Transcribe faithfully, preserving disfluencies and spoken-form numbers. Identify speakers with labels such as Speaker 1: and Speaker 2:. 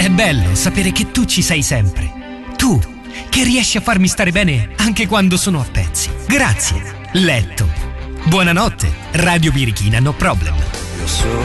Speaker 1: È bello sapere che tu ci sei sempre. Tu, che riesci a farmi stare bene anche quando sono a pezzi. Grazie, letto. Buonanotte, Radio Birichina No Problem.